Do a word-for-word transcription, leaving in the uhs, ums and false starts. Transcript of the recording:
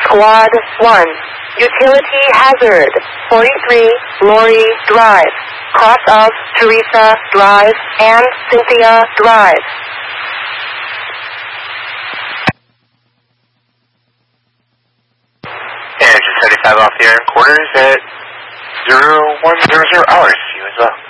Squad one, Utility Hazard, forty-three Lori Drive, cross of Teresa Drive and Cynthia Drive. Engine seventy-five off the air in quarters at zero one zero zero hours. You as well.